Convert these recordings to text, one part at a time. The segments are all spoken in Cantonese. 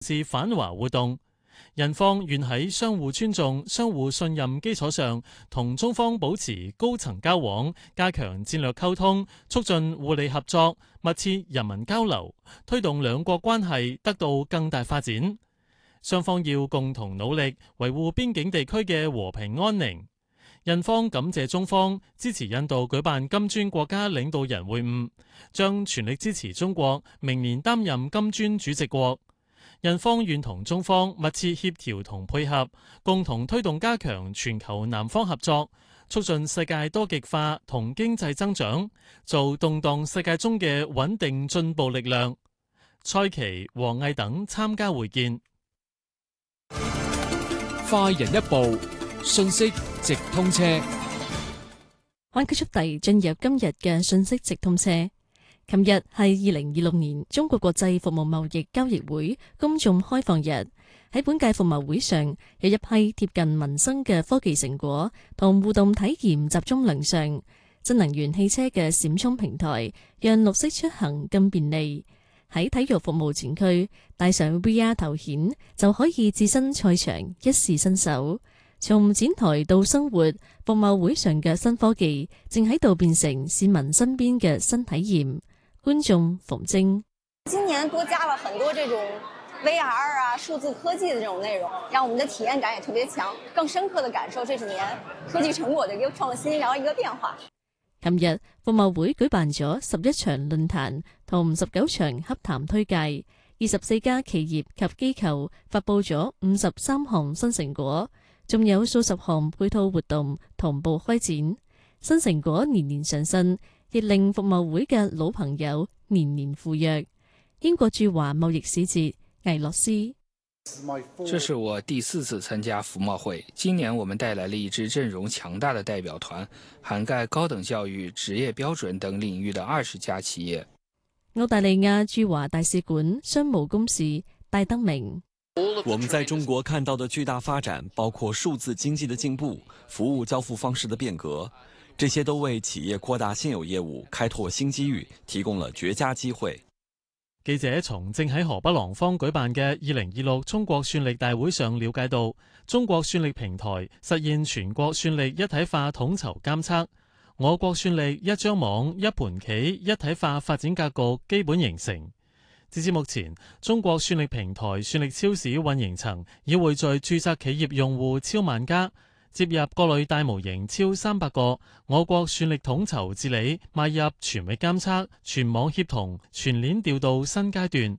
是反華活動。人方願喺相互尊重、相互信任基礎上，同中方保持高層交往，加強戰略溝通，促進互利合作，密切人民交流，推動兩國關係得到更大發展。雙方要共同努力維護邊境地區嘅和平安寧。印方感謝中方支持印度舉辦金磚國家領導人會晤，將全力支持中國明年擔任金磚主席國。印方願同中方密切協調同配合，共同推動加強全球南方合作，促進世界多極化同經濟增長，做動盪世界中嘅穩定進步力量。蔡奇、王毅等參加會見。 快人一步，信息直通車。 關注速遞進入今日嘅信息直通車。琴日係2026年中國國際服務貿易交易會公眾開放日。喺本屆服貿會上，有一批貼近民生嘅科技成果同互動體驗集中亮相。新能源汽車嘅閃充平台，讓綠色出行更便利。喺體育服務展區，戴上 VR 頭顯就可以置身賽場，一試身手。從展台到生活，服貿會上嘅新科技正喺度變成市民身邊嘅新體驗。觀眾馮晶， 今年多加了很多這種 VR 啊、數字科技的這種內容，讓我們的體驗感也特別強，更深刻的感受這幾年科技成果的一個創新，然後一個變化。 琴日服貿會舉辦咗11場論壇同19場洽談推介，24家企業及機構發佈咗53項新成果，仲有數十項配套活動同步開展。新成果年年上新，亦令服貿會嘅老朋友年年赴約。英國駐華貿易使節魏洛斯， 這是我第4次參加服貿會，今年我們帶來了一支陣容強大的代表團，涵蓋高等教育、職業標準等領域的20家企業。 澳大利亞駐華大使館商務公使戴德明， 我們在中國看到的巨大發展，包括數字經濟的進步、服務交付方式的變革，這些都為企業擴大現有業務、開拓新機遇提供了絕佳機會。 記者從正喺河北廊坊舉辦嘅2026中國算力大會上了解到，中國算力平台實現全國算力一體化統籌監測，我國算力一張網一盤棋一體化發展格局基本形成。截至目前，中國算力平台算力超市運營層已匯聚註冊企業用戶超萬家，接入各類大模型超300個，我國算力統籌治理邁入全域監測、全網協同、全鏈調度新階段。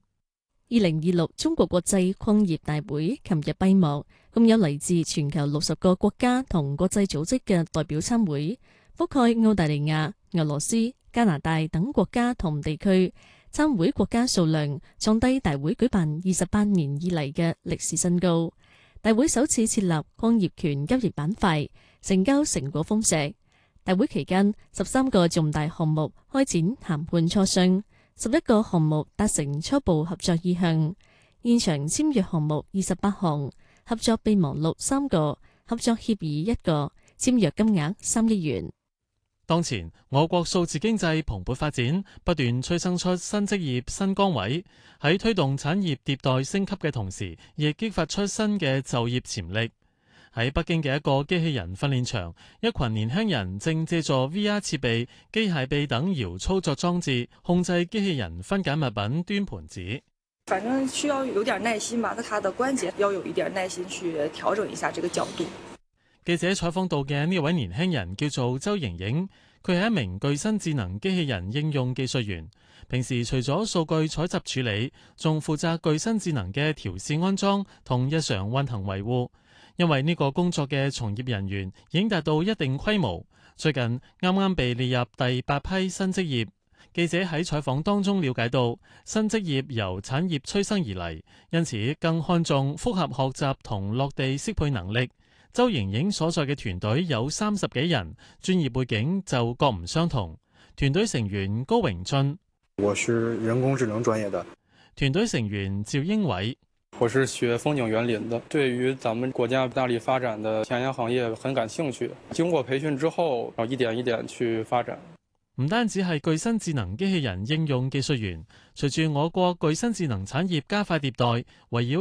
2026中國國際礦業大會琴日閉幕，共有嚟自全球60個國家同國際組織嘅代表參會，覆蓋澳大利亞、俄羅斯、加拿大等國家同地區。參會國家數量創低大會舉辦28年以嚟嘅歷史新高。大會首次設立礦業權交易板塊，成交成果豐碩。大會期間，13個重大項目開展談判磋商，11個項目達成初步合作意向。現場簽約項目28項，合作備忘錄3個，合作協議1個，簽約金額3億元。 當前，我國數字經濟蓬勃發展，不斷催生出新職業、新崗位。喺推動產業迭代升級嘅同時，亦激發出新嘅就業潛力。喺北京嘅一個機器人訓練場，一群年輕人正借助 VR 設備、機械臂等遙操作裝置，控制機器人分揀物品、端盤子。 反正需要有點耐心吧，它的關節要有一點耐心去調整一下這個角度。 記者採訪到嘅呢位年輕人叫做周瑩瑩，佢係一名具身智能機器人應用技術員。平時除咗數據採集處理，仲負責具身智能嘅調試安裝同日常運行維護。因為呢個工作嘅從業人員已經達到一定規模，最近啱啱被列入第8批新職業。記者喺採訪當中了解到，新職業由產業催生而嚟，因此更看重複合學習同落地適配能力。周瑩瑩所在嘅團隊有30幾人，專業背景就各唔相同。團隊成員高榮俊， 我是人工智能專業的。 團隊成員趙英偉， 我是學風景園林的，對於咱們國家大力發展的前沿行業很感興趣。經過培訓之後，一點一點去發展。 唔單止係具身智能機器人應用技術員，隨住我國具身智能產業加快迭代，圍繞